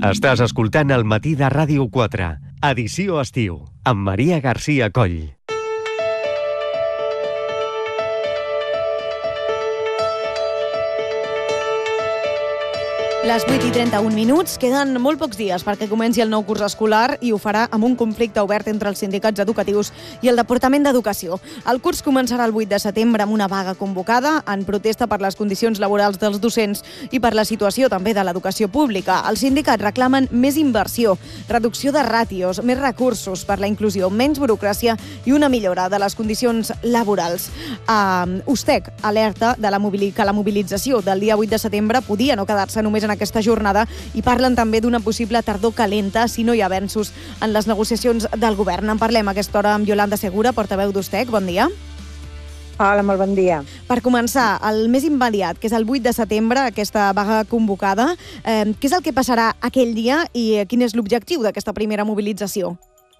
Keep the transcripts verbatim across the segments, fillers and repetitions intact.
Estàs escoltant El matí de Ràdio quatre, edició estiu, amb Maria Garcia Coll. Les vuit i trenta-un minuts, queden molt pocs dies perquè comenci el nou curs escolar i ho farà amb un conflicte obert entre els sindicats educatius i el Departament d'Educació. El curs començarà el vuit de setembre amb una vaga convocada en protesta per les condicions laborals dels docents i per la situació també de l'educació pública. Els sindicats reclamen més inversió, reducció de ràtios, més recursos per la inclusió, menys burocràcia i una millora de les condicions laborals. Uh, USTEC alerta de la mobili- que la mobilització del dia vuit de setembre podia no quedar-se només en aquesta jornada i parlen també d'una possible tardor calenta si no hi ha avenços en les negociacions del govern. En parlem a aquesta hora amb Yolanda Segura, portaveu d'USTEC. Bon dia. Hola, molt bon dia. Per començar, el més immediat, que és el vuit de setembre, aquesta vaga convocada, eh, què és el que passarà aquell dia i quin és l'objectiu d'aquesta primera mobilització?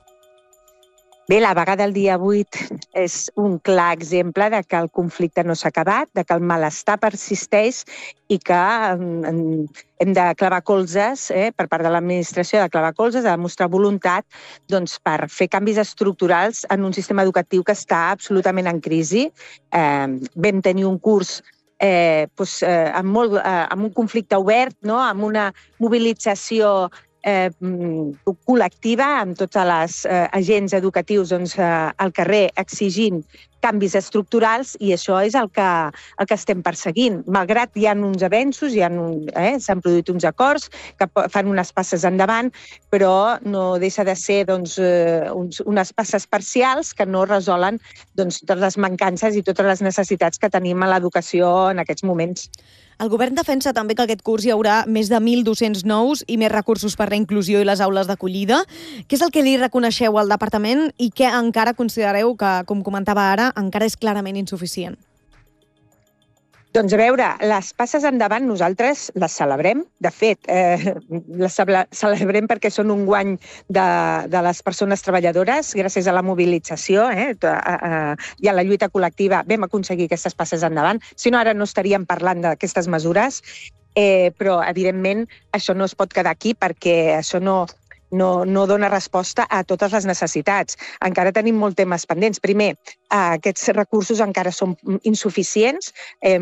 Bé, la vaga del dia vuit és un clar exemple de que el conflicte no s'ha acabat, de que el malestar persisteix i que hem de clavar colzes, eh, per part de l'administració, de clavar colzes, de demostrar voluntat doncs, per fer canvis estructurals en un sistema educatiu que està absolutament en crisi. Eh, vam tenir un curs eh, doncs, eh, amb, molt, eh, amb un conflicte obert, no? Amb una mobilització Eh, col·lectiva, amb tots els eh, agents educatius doncs, eh, al carrer exigint canvis estructurals i això és el que, el que estem perseguint. Malgrat hi ha uns avenços, hi ha un, eh, s'han produït uns acords que fan unes passes endavant, però no deixa de ser doncs, eh, uns, unes passes parcials que no resolen doncs, totes les mancances i totes les necessitats que tenim a l'educació en aquests moments. El govern defensa també que aquest curs hi haurà més de mil docents nous i més recursos per la inclusió i les aules d'acollida. Què és el que li reconeixeu al departament i què encara considereu que, com comentava ara, encara és clarament insuficient? Doncs a veure, les passes endavant nosaltres les celebrem. De fet, eh, les celebrem perquè són un guany de, de les persones treballadores gràcies a la mobilització eh, a, a, i a la lluita col·lectiva vam aconseguir aquestes passes endavant. Si no, ara no estaríem parlant d'aquestes mesures, eh, però evidentment això no es pot quedar aquí perquè això no... No, no dona resposta a totes les necessitats. Encara tenim molts temes pendents. Primer, aquests recursos encara són insuficients. Eh,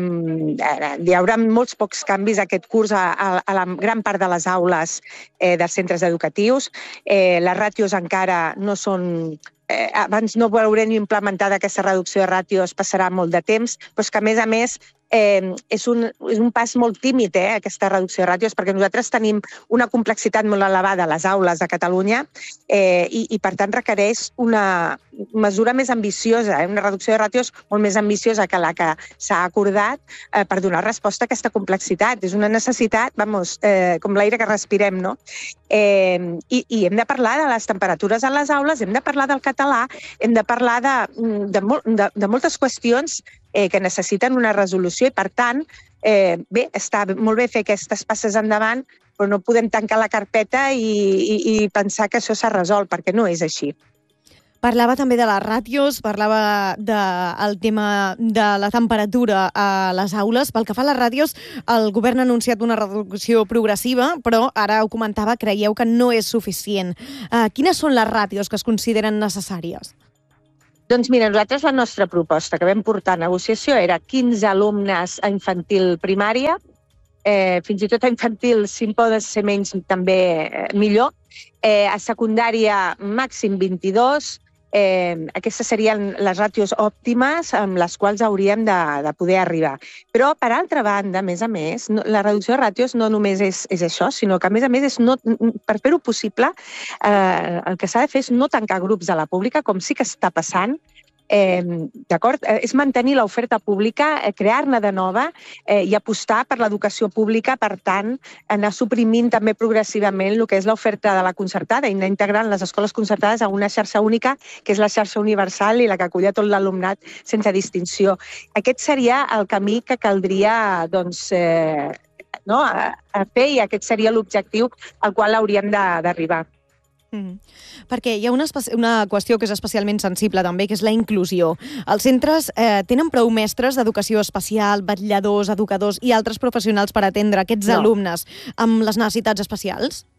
hi haurà molts pocs canvis aquest curs a, a, a la gran part de les aules eh, dels centres educatius. Eh, les ràtios encara no són... Eh, abans no veurem implementada aquesta reducció de ràtios, passarà molt de temps, però és que a més a més eh, és, un, és un pas molt tímid, eh, aquesta reducció de ràtios, perquè nosaltres tenim una complexitat molt elevada a les aules de Catalunya eh, i, i per tant requereix una mesura més ambiciosa, eh, una reducció de ràtios molt més ambiciosa que la que s'ha acordat eh, per donar resposta a aquesta complexitat. És una necessitat, vamos, eh, com l'aire que respirem, no? Eh, i, I hem de parlar de les temperatures a les aules, hem de parlar del català, hem de parlar de, de, de, de moltes qüestions eh, que necessiten una resolució i, per tant, eh, bé, està molt bé fer aquestes passes endavant, però no podem tancar la carpeta i, i, i pensar que això s'ha resolt, perquè no és així. Parlava també de les ràtios, parlava del tema de la temperatura a les aules. Pel que fa a les ràtios, el govern ha anunciat una reducció progressiva, però ara ho comentava, creieu que no és suficient. Uh, quines són les ràtios que es consideren necessàries? Doncs mira, nosaltres la nostra proposta que vam portar a negociació era quinze alumnes a infantil primària, eh, fins i tot a infantil, si en poden ser menys, també eh, millor. Eh, a secundària, màxim vint-i-dos. Eh, aquestes serien les ràtios òptimes amb les quals hauríem de, de poder arribar. Però, per altra banda, a més a més, no, la reducció de ràtios no només és, és això, sinó que, a més a més, és no, per fer-ho possible, eh, el que s'ha de fer és no tancar grups a la pública, com sí que està passant. Eh, d'acord? Eh, és mantenir l'oferta pública, eh, crear-ne de nova eh, i apostar per l'educació pública, per tant, anar suprimint també progressivament el que és l'oferta de la concertada i anar integrant les escoles concertades a una xarxa única, que és la xarxa universal i la que acull a tot l'alumnat sense distinció. Aquest seria el camí que caldria doncs, eh, no, a, a fer i aquest seria l'objectiu al qual hauríem d'arribar. Mm. Perquè hi ha una, una qüestió que és especialment sensible també, que és la inclusió. Els centres eh, tenen prou mestres d'educació especial, vetlladors, educadors i altres professionals per atendre aquests no. alumnes amb les necessitats especials?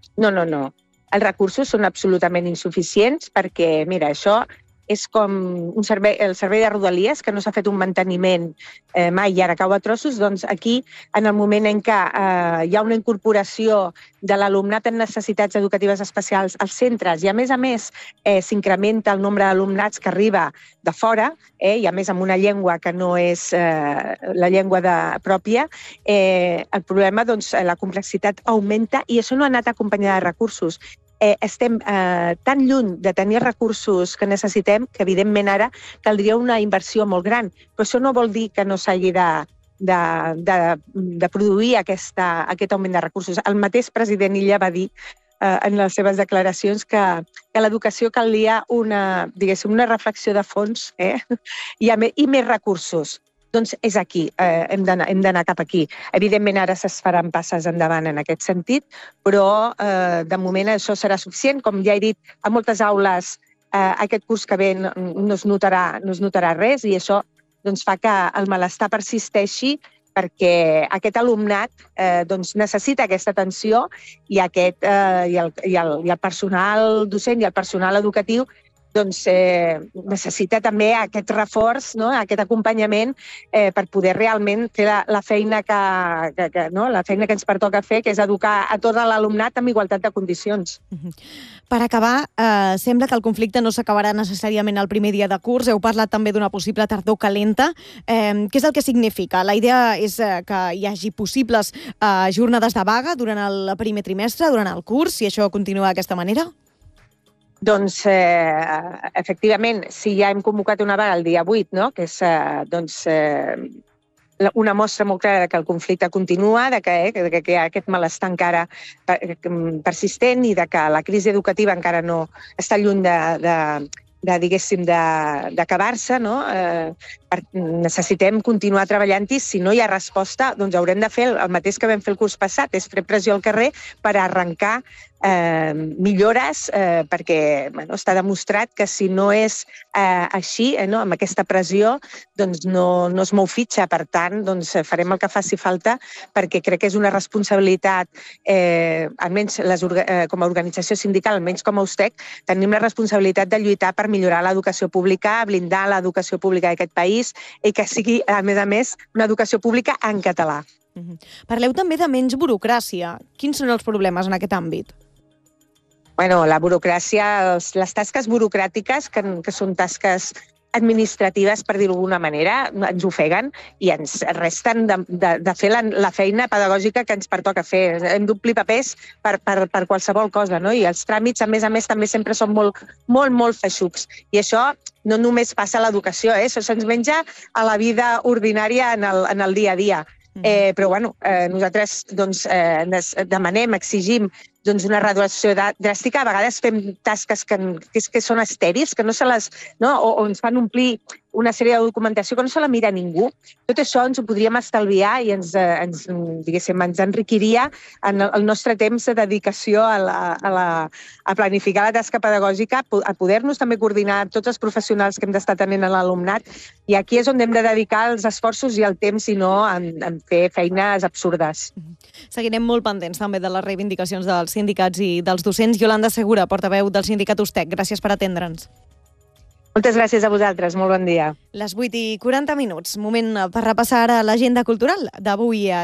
No, no, no. Els recursos són absolutament insuficients perquè, mira, això és com un servei, el servei de Rodalies, que no s'ha fet un manteniment eh, mai i ara cau a trossos, doncs aquí, en el moment en què eh, hi ha una incorporació de l'alumnat en necessitats educatives especials als centres i, a més a més, eh, s'incrementa el nombre d'alumnats que arriba de fora, eh, i a més amb una llengua que no és eh, la llengua de, pròpia, eh, el problema, doncs, la complexitat augmenta i això no ha anat acompanyat de recursos. Eh, estem eh, tan lluny de tenir recursos que necessitem que, evidentment, ara caldria una inversió molt gran. Però això no vol dir que no s'hagi de, de, de, de produir aquesta, aquest augment de recursos. El mateix president Illa va dir eh, en les seves declaracions que, que l'educació calia una, diguéssim, una reflexió de fons, eh? I, a me, i més recursos. Doncs és aquí, eh, hem d'anar cap aquí. Evidentment, ara es faran passes endavant en aquest sentit, però eh, de moment això serà suficient. Com ja he dit, a moltes aules eh, aquest curs que ve no, no, es notarà, no es notarà res i això doncs, fa que el malestar persisteixi perquè aquest alumnat eh, doncs, necessita aquesta atenció i, aquest, eh, i, el, i, el, i el personal docent i el personal educatiu doncs, eh, necessita també aquest reforç, no? Aquest acompanyament eh, per poder realment fer la, la, feina que, que, que, no? la feina que ens pertoca fer, que és educar a tot l'alumnat amb igualtat de condicions. Per acabar, eh, sembla que el conflicte no s'acabarà necessàriament el primer dia de curs. Heu parlat també d'una possible tardor calenta. Eh, què és el que significa? La idea és eh, que hi hagi possibles eh, jornades de vaga durant el primer trimestre, durant el curs, si això continua d'aquesta manera? Doncs, eh, efectivament, si ja hem convocat una vaga el dia vuit, no? Que és eh, doncs, eh, una mostra molt clara que el conflicte continua, de que, eh, de que hi ha aquest malestar encara persistent i de que la crisi educativa encara no està lluny de, de, de diguéssim, d'acabar-se, no? Eh, necessitem continuar treballant-hi. Si no hi ha resposta, doncs haurem de fer el mateix que vam fer el curs passat, és fer pressió al carrer per arrencar Eh, millores, eh, perquè bueno, està demostrat que si no és eh, així, eh, no, amb aquesta pressió, doncs no, no es mou fitxa. Per tant, doncs farem el que faci falta perquè crec que és una responsabilitat, eh, almenys les, eh, com a organització sindical, almenys com a U S T E C, tenim la responsabilitat de lluitar per millorar l'educació pública, blindar l'educació pública d'aquest país i que sigui, a més a més, una educació pública en català. Mm-hmm. Parleu també de menys burocràcia. Quins són els problemes en aquest àmbit? Bueno, la burocràcia, les tasques burocràtiques, que, que són tasques administratives, per dir-ho d'alguna manera, ens ofeguen i ens resten de, de, de fer la, la feina pedagògica que ens pertoca fer. Hem d'omplir papers per, per, per qualsevol cosa, no? I els tràmits, a més a més, també sempre són molt, molt, molt feixucs. I això no només passa a l'educació, eh? Això se'ns menja a la vida ordinària en el, en el dia a dia. Eh, però bueno, eh, nosaltres doncs, eh, demanem, exigim doncs, una reducció dràstica. A vegades fem tasques que, que, que són estèrils, que no se les, no? O, o ens fan omplir una sèrie de documentació que no se la mira ningú. Tot això ens ho podríem estalviar i ens, ens, diguéssim, ens enriquiria en el nostre temps de dedicació a, la, a, la, a planificar la tasca pedagògica, a poder-nos també coordinar amb tots els professionals que hem d'estar tenint a l'alumnat. I aquí és on hem de dedicar els esforços i el temps i no en, en fer feines absurdes. Seguirem molt pendents també de les reivindicacions dels sindicats i dels docents. Iolanda Segura, portaveu del sindicat U S T E C, gràcies per atendre'ns. Moltes gràcies a vosaltres, molt bon dia. Les vuit i quaranta minuts, moment per repassar ara l'agenda cultural d'avui a